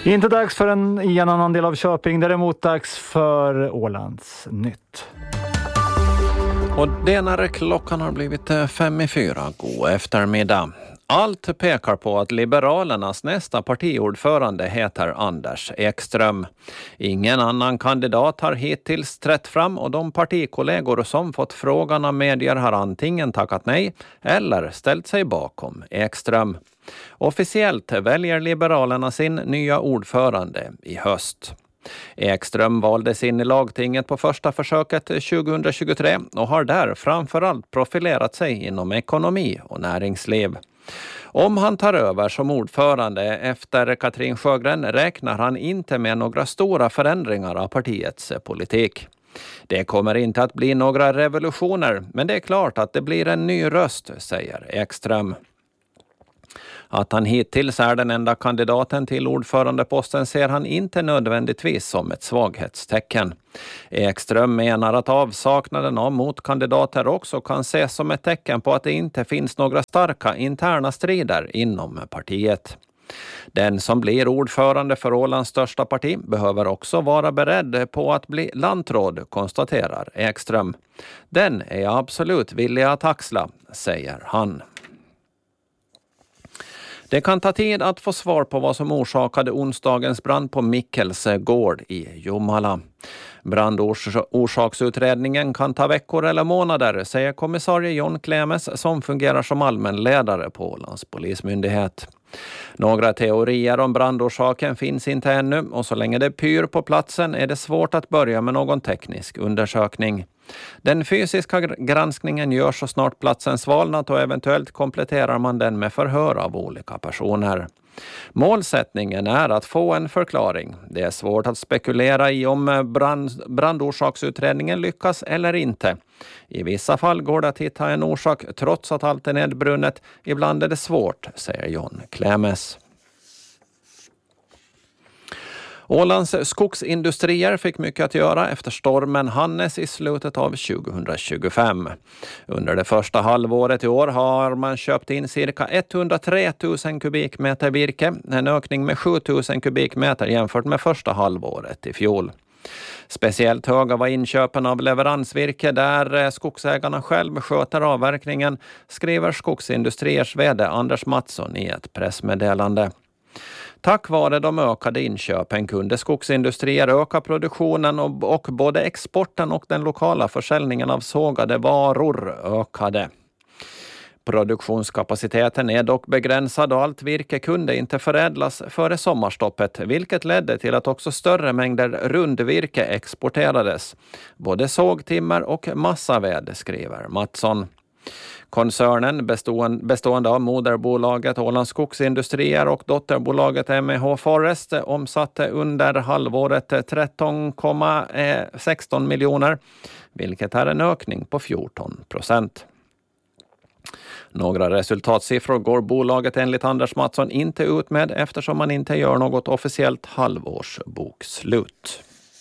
Inte dags för en annan del av Köping, däremot dags för Ålands nytt. Och det när klockan har blivit 5:04. God eftermiddag. Allt pekar på att Liberalernas nästa partiordförande heter Anders Ekström. Ingen annan kandidat har hittills trätt fram och de partikollegor som fått frågan av medier har antingen tackat nej eller ställt sig bakom Ekström. Officiellt väljer Liberalerna sin nya ordförande i höst. Ekström valdes in i lagtinget på första försöket 2023 och har där framförallt profilerat sig inom ekonomi och näringsliv. Om han tar över som ordförande efter Katrin Sjögren räknar han inte med några stora förändringar av partiets politik. Det kommer inte att bli några revolutioner, men det är klart att det blir en ny röst, säger Ekström. Att han hittills är den enda kandidaten till ordförandeposten ser han inte nödvändigtvis som ett svaghetstecken. Ekström menar att avsaknaden av motkandidater också kan ses som ett tecken på att det inte finns några starka interna strider inom partiet. Den som blir ordförande för Ålands största parti behöver också vara beredd på att bli lantråd, konstaterar Ekström. Den är jag absolut villig att axla, säger han. Det kan ta tid att få svar på vad som orsakade onsdagens brand på Mikkels gård i Jomala. Brandorsaksutredningen kan ta veckor eller månader, säger kommissarie John Klemes som fungerar som allmänledare på Ålands polismyndighet. Några teorier om brandorsaken finns inte ännu och så länge det pyr på platsen är det svårt att börja med någon teknisk undersökning. Den fysiska granskningen görs så snart platsen svalnat och eventuellt kompletterar man den med förhör av olika personer. Målsättningen är att få en förklaring. Det är svårt att spekulera i om brandorsaksutredningen lyckas eller inte. I vissa fall går det att hitta en orsak trots att allt är nedbrunnet. Ibland är det svårt, säger John Klemes. Ålands skogsindustrier fick mycket att göra efter stormen Hannes i slutet av 2025. Under det första halvåret i år har man köpt in cirka 103 000 kubikmeter virke, en ökning med 7 000 kubikmeter jämfört med första halvåret i fjol. Speciellt höga var inköpen av leveransvirke där skogsägarna själv sköter avverkningen, skriver Skogsindustriers vd Anders Mattsson i ett pressmeddelande. Tack vare de ökade inköpen kunde skogsindustrier öka produktionen och både exporten och den lokala försäljningen av sågade varor ökade. Produktionskapaciteten är dock begränsad och allt virke kunde inte förädlas före sommarstoppet, vilket ledde till att också större mängder rundvirke exporterades. Både sågtimmer och massaved, skriver Mattsson. Koncernen bestående av moderbolaget Ålands skogsindustrier och dotterbolaget MH Forest omsatte under halvåret 13,16 miljoner, vilket är en ökning på 14%. Några resultatsiffror går bolaget enligt Anders Mattsson inte ut med eftersom man inte gör något officiellt halvårsbokslut.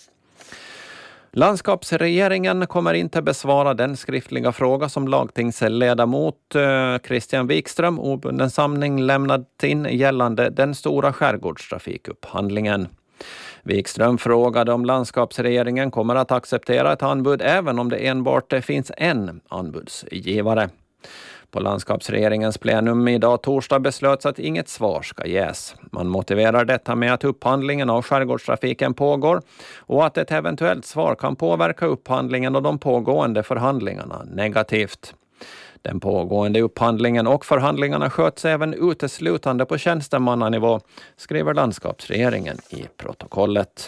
Landskapsregeringen kommer inte besvara den skriftliga fråga som lagtingsledamot Christian Wikström obunden samling lämnat in gällande den stora skärgårdstrafikupphandlingen. Wikström frågade om landskapsregeringen kommer att acceptera ett anbud även om det enbart finns en anbudsgivare. På landskapsregeringens plenum idag torsdag beslöts att inget svar ska ges. Man motiverar detta med att upphandlingen av skärgårdstrafiken pågår och att ett eventuellt svar kan påverka upphandlingen och de pågående förhandlingarna negativt. Den pågående upphandlingen och förhandlingarna sköts även uteslutande på tjänstemannanivå, skriver landskapsregeringen i protokollet.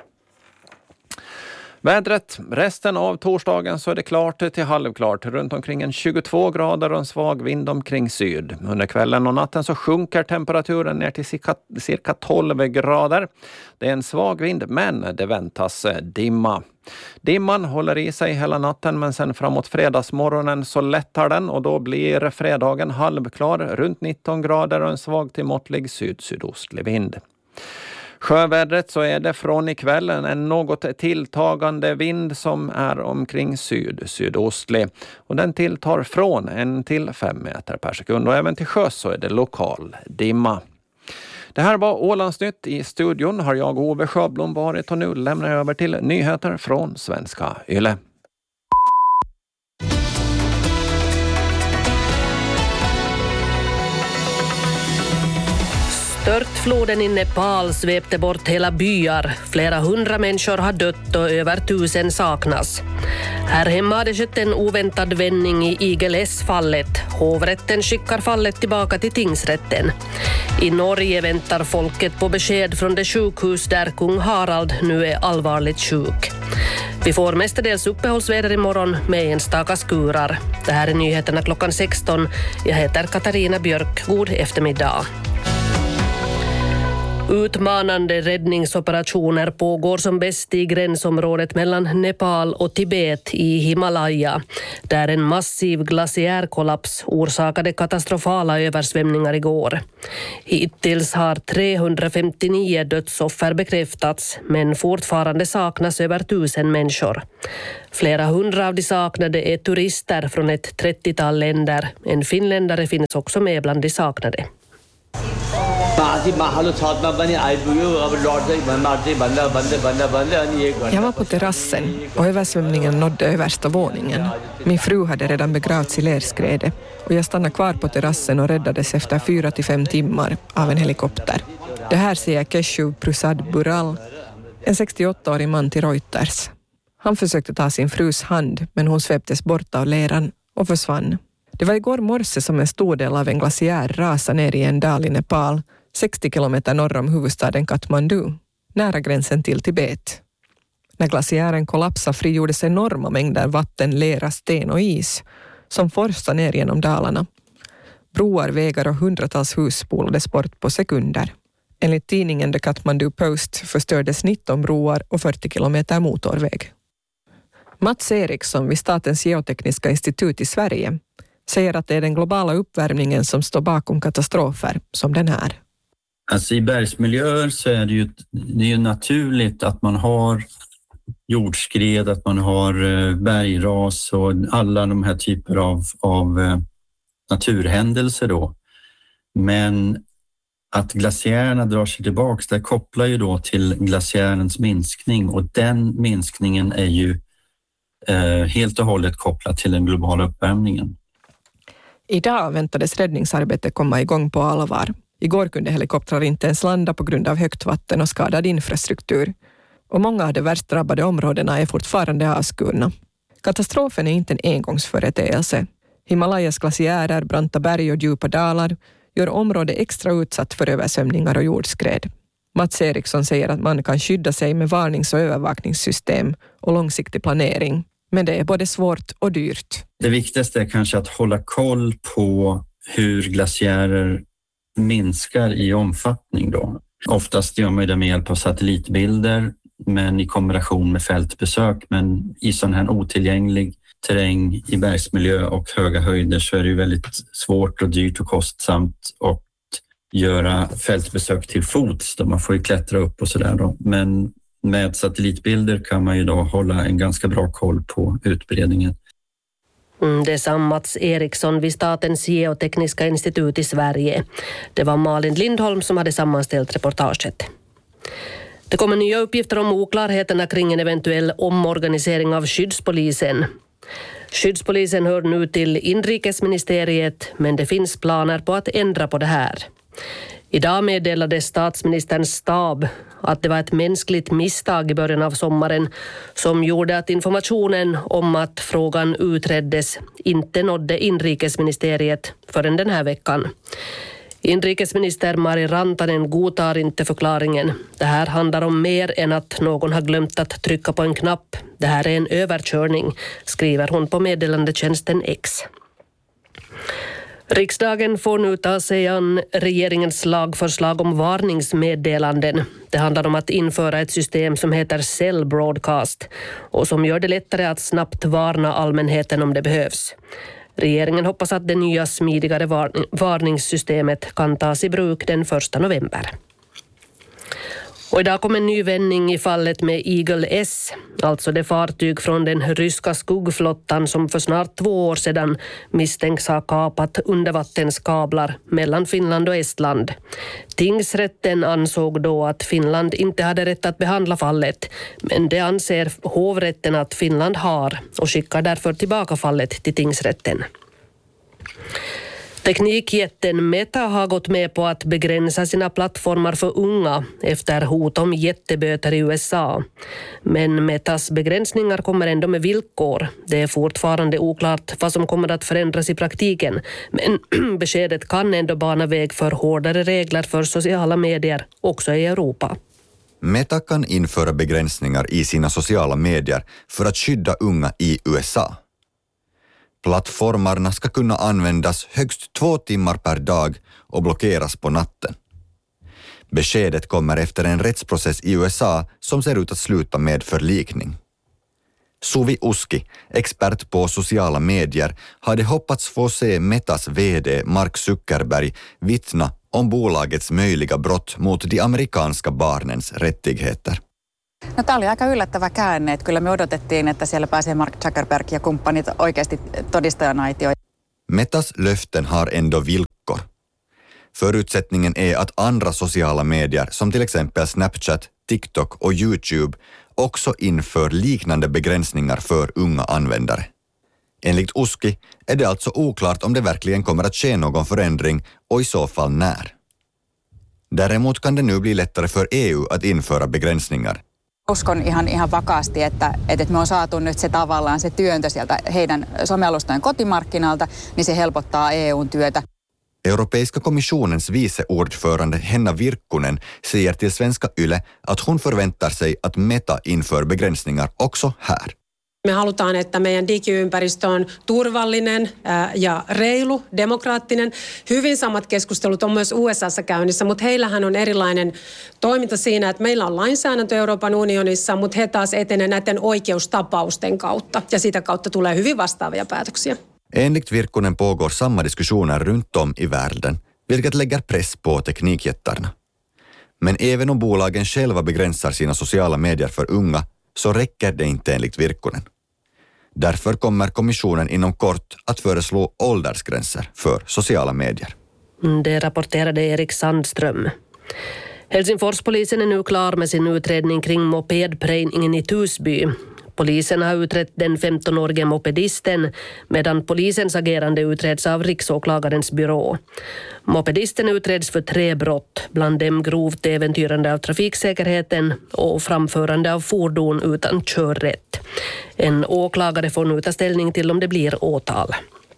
Vädret. Resten av torsdagen så är det klart till halvklart. Runt omkring en 22 grader och en svag vind omkring syd. Under kvällen och natten så sjunker temperaturen ner till cirka 12 grader. Det är en svag vind men det väntas dimma. Dimman håller i sig hela natten men sen framåt fredagsmorgonen så lättar den och då blir fredagen halvklar runt 19 grader och en svag till måttlig sydostlig vind. Sjövädret så är det från ikvällen en något tilltagande vind som är omkring sydostlig och den tilltar från 1 till 5 meter per sekund och även till sjöss så är det lokal dimma. Det här var Ålandsnytt. I studion har jag Ove Sjöblom varit och nu lämnar jag över till nyheter från Svenska Yle. Störtfloden i Nepal svepte bort hela byar. Flera hundra människor har dött och över 1000 saknas. Här hemma har det skett en oväntad vändning i IGLS-fallet. Hovrätten skickar fallet tillbaka till tingsrätten. I Norge väntar folket på besked från det sjukhus där kung Harald nu är allvarligt sjuk. Vi får mestadels uppehållsväder imorgon med enstaka skurar. Det här är nyheterna klockan 16. Jag heter Katarina Björk. God eftermiddag. Utmanande räddningsoperationer pågår som bäst i gränsområdet mellan Nepal och Tibet i Himalaya, där en massiv glaciärkollaps orsakade katastrofala översvämningar igår. Hittills har 359 dödsoffer bekräftats, men fortfarande saknas över 1000 människor. Flera hundra av de saknade är turister från ett 30-tal länder. En finländare finns också med bland de saknade. Jag var på terrassen och översvämningen nådde översta våningen. Min fru hade redan begravts i lerskräde och jag stannade kvar på terrassen och räddades efter 4 till 5 timmar av en helikopter. Det här säger Keshu Prasad Bural, en 68-årig man till Reuters. Han försökte ta sin frus hand, men hon sveptes bort av leran och försvann. Det var igår morse som en stor del av en glaciär rasade ner i en dal i Nepal, 60 kilometer norr om huvudstaden Kathmandu, nära gränsen till Tibet. När glaciären kollapsade frigjordes enorma mängder vatten, lera, sten och is som forsade ner genom dalarna. Broar, vägar och hundratals hus spolades bort på sekunder. Enligt tidningen The Kathmandu Post förstördes 19 broar och 40 kilometer motorväg. Mats Eriksson vid Statens geotekniska institut i Sverige säger att det är den globala uppvärmningen som står bakom katastrofer som den här. Alltså i bergsmiljöer så är det ju naturligt att man har jordskred, att man har bergras och alla de här typer av naturhändelser då. Men att glaciärerna drar sig tillbaka, det kopplar ju då till glaciärens minskning, och den minskningen är ju helt och hållet kopplat till den globala uppvärmningen. Idag väntades räddningsarbetet komma igång på allvar. Igår kunde helikoptrar inte ens landa på grund av högt vatten och skadad infrastruktur. Och många av de värst drabbade områdena är fortfarande avskurna. Katastrofen är inte en engångsföreteelse. Himalayas glaciärer, branta berg och djupa dalar gör området extra utsatt för översvämningar och jordskred. Mats Eriksson säger att man kan skydda sig med varnings- och övervakningssystem och långsiktig planering. Men det är både svårt och dyrt. Det viktigaste är kanske att hålla koll på hur glaciärer minskar i omfattning då. Oftast gör man det med hjälp av satellitbilder, men i kombination med fältbesök. Men i sån här otillgänglig terräng i bergsmiljö och höga höjder så är det ju väldigt svårt och dyrt och kostsamt att göra fältbesök till fots då. Man får ju klättra upp och sådär då. Men med satellitbilder kan man ju då hålla en ganska bra koll på utbredningen. Det sa Mats Eriksson vid Statens geotekniska institut i Sverige. Det var Malin Lindholm som hade sammanställt reportaget. Det kommer nya uppgifter om oklarheterna kring en eventuell omorganisering av skyddspolisen. Skyddspolisen hör nu till inrikesministeriet, men det finns planer på att ändra på det här. Idag meddelade statsministerns stab att det var ett mänskligt misstag i början av sommaren som gjorde att informationen om att frågan utreddes inte nådde inrikesministeriet förrän den här veckan. Inrikesminister Mari Rantanen godtar inte förklaringen. Det här handlar om mer än att någon har glömt att trycka på en knapp. Det här är en överkörning, skriver hon på meddelandetjänsten X. Riksdagen får nu ta sig an regeringens lagförslag om varningsmeddelanden. Det handlar om att införa ett system som heter Cell Broadcast och som gör det lättare att snabbt varna allmänheten om det behövs. Regeringen hoppas att det nya smidigare varningssystemet kan tas i bruk den 1 november. Och idag kom en ny vändning i fallet med Eagle S, alltså det fartyg från den ryska skuggflottan som för snart 2 år sedan misstänks ha kapat undervattenskablar mellan Finland och Estland. Tingsrätten ansåg då att Finland inte hade rätt att behandla fallet, men det anser hovrätten att Finland har och skickar därför tillbaka fallet till tingsrätten. Teknikjätten Meta har gått med på att begränsa sina plattformar för unga efter hot om jätteböter i USA. Men Metas begränsningar kommer ändå med villkor. Det är fortfarande oklart vad som kommer att förändras i praktiken, men beskedet kan ändå bana väg för hårdare regler för sociala medier också i Europa. Meta kan införa begränsningar i sina sociala medier för att skydda unga i USA. Plattformarna ska kunna användas högst 2 timmar per dag och blockeras på natten. Beskedet kommer efter en rättsprocess i USA som ser ut att sluta med förlikning. Suvi Uski, expert på sociala medier, hade hoppats få se Metas vd Mark Zuckerberg vittna om bolagets möjliga brott mot de amerikanska barnens rättigheter. No, tämä oli aika yllättävä käänne, että kyllä me odotettiin, että siellä pääsee Mark Zuckerberg ja kumppanit oikeasti todistajanaitioon. Metas löften har ändå villkor. Förutsättningen är att andra sociala medier som till exempel Snapchat, TikTok och YouTube också inför liknande begränsningar för unga användare. Enligt Uski är det alltså oklart om det verkligen kommer att ske någon förändring och i så fall när. Däremot kan det nu bli lättare för EU att införa begränsningar. Uskon ihan vakaasti, että me on saatu nyt se tavallaan se työntö sieltä heidän somealustojen kotimarkkinalta, niin se helpottaa EUn työtä. Europeiska kommissionens vice ordförande Henna Virkkunen säger till Svenska Yle att hon förväntar sig att Meta inför begränsningar också här. Me halutaan, että meidän digiympäristö on turvallinen ja reilu, demokraattinen. Hyvin samat keskustelut on myös USAssa käynnissä, mutta heillähän on erilainen toiminta siinä, että meillä on lainsäädäntö Euroopan unionissa, mutta he taas etenevät näiden oikeustapausten kautta ja sitä kautta tulee hyvin vastaavia päätöksiä. Enligt Virkkunen pågår samma diskussioner runt om i världen, vilket lägger press på teknikjättarna. Men även om bolagen själva begränsar sina sociala medier för unga så räcker det inte enligt Virkkunen. Därför kommer kommissionen inom kort att föreslå åldersgränser för sociala medier. Det rapporterade Erik Sandström. Helsingforspolisen är nu klar med sin utredning kring mopedprejningen i Tusby. Polisen har utrett den 15-årige mopedisten medan polisens agerande utreds av riksåklagarens byrå. Mopedisten utreds för 3 brott, bland dem grovt äventyrande av trafiksäkerheten och framförande av fordon utan körrätt. En åklagare får nu ta ställning till om det blir åtal.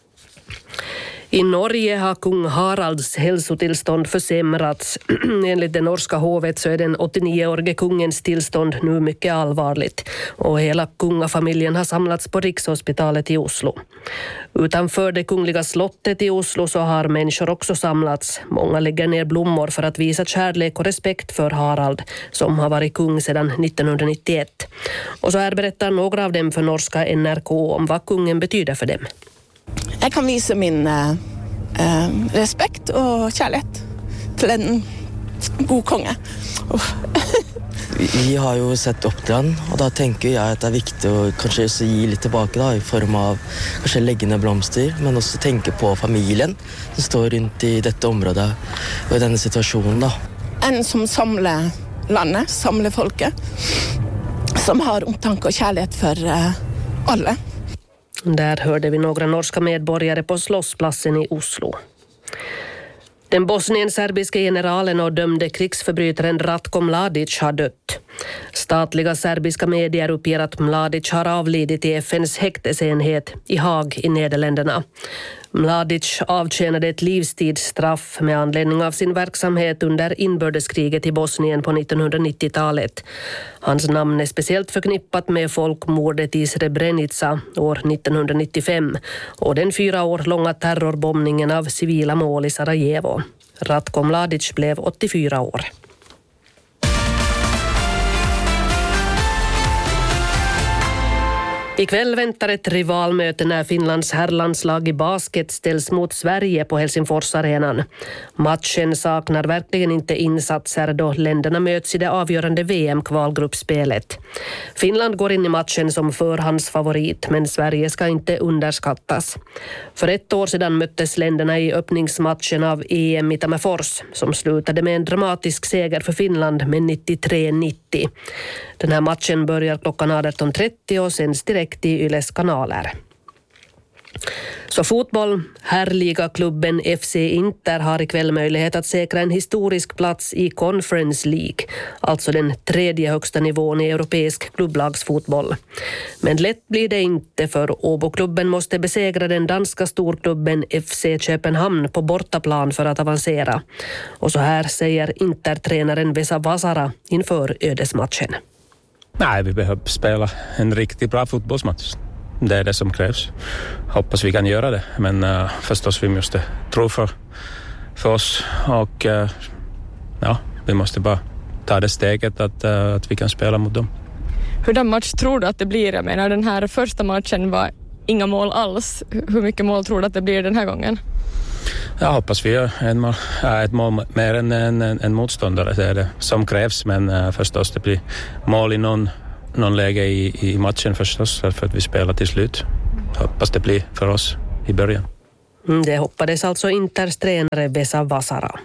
I Norge har kung Haralds hälsotillstånd försämrats. Enligt det norska hovet så är den 89-årige kungens tillstånd nu mycket allvarligt och hela kungafamiljen har samlats på Rikshospitalet i Oslo. Utanför det kungliga slottet i Oslo så har människor också samlats. Många lägger ner blommor för att visa kärlek och respekt för Harald som har varit kung sedan 1991. Och så här berättar några av dem för norska NRK om vad kungen betyder för dem. Jag kan visa min respekt och kärlek till en god konge. Vi har ju sett upp till han, och då tänker jag att det är viktigt att kanske också ge lite tillbaka då, i form av kanske lägga ner blomster, men också tänka på familjen som står runt i detta område och i denna situation då. En som samlar landet, samlar folket, som har omtanke och kärlek för alla. Där hörde vi några norska medborgare på Slottsplatsen i Oslo. Den bosnien-serbiske generalen och dömde krigsförbrytaren Ratko Mladic har dött. Statliga serbiska medier uppger att Mladic har avlidit i FNs häktesenhet i Haag i Nederländerna. Mladic avtjänade ett livstidsstraff med anledning av sin verksamhet under inbördeskriget i Bosnien på 1990-talet. Hans namn är speciellt förknippat med folkmordet i Srebrenica år 1995 och den 4 år långa terrorbombningen av civila mål i Sarajevo. Ratko Mladic blev 84 år. Ikväll väntar ett rivalmöte när Finlands herrlandslag i basket ställs mot Sverige på Helsingforsarenan. Matchen saknar verkligen inte insatser då länderna möts i det avgörande VM-kvalgruppspelet. Finland går in i matchen som förhandsfavorit, men Sverige ska inte underskattas. För ett år sedan möttes länderna i öppningsmatchen av EM i Tammerfors som slutade med en dramatisk seger för Finland med 93-90. Den här matchen börjar klockan 18.30 och sänds direkt i Yles kanaler. Så fotboll. Herrligaklubben FC Inter har ikväll möjlighet att säkra en historisk plats i Conference League, alltså den tredje högsta nivån i europeisk klubblagsfotboll. Men lätt blir det inte, för Åboklubben måste besegra den danska storklubben FC Köpenhamn på bortaplan för att avancera. Och så här säger Inter-tränaren Vesa Vasara inför ödesmatchen. Nej, vi behöver spela en riktigt bra fotbollsmatch. Det är det som krävs. Hoppas vi kan göra det. Men förstås vi måste tro för oss. Och vi måste bara ta det steget att vi kan spela mot dem. Hur match tror du att det blir? Jag menar, den här första matchen var inga mål alls. Hur mycket mål tror du att det blir den här gången? Jag hoppas vi gör ett mål mer än en motståndare. Det är det som krävs. Men förstås det blir mål i någon läge i matchen förstås, för att vi spelar till slut. Hoppas det blir för oss i början. Det hoppades alltså Inters tränare Vesa Vasara.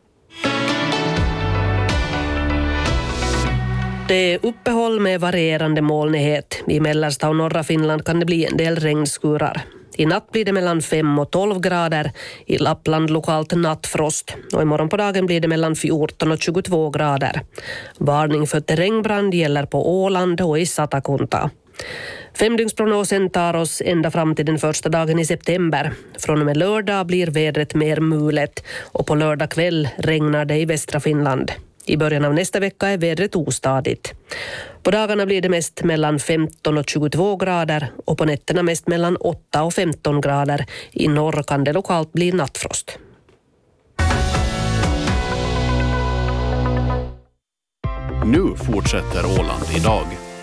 Det är uppehåll med varierande molnighet. I mellersta och norra Finland kan det bli en del regnskurar. I natt blir det mellan 5 och 12 grader. I Lappland lokalt nattfrost. Och imorgon på dagen blir det mellan 14 och 22 grader. Varning för terrängbrand gäller på Åland och i Satakunta. Femdygnsprognosen tar oss ända fram till den första dagen i september. Från och med lördag blir vädret mer mulet. Och på lördag kväll regnar det i västra Finland. I början av nästa vecka är vädret ostadigt. På dagarna blir det mest mellan 15 och 22 grader och på nätterna mest mellan 8 och 15 grader. I norr kan det lokalt bli nattfrost. Nu fortsätter Åland idag.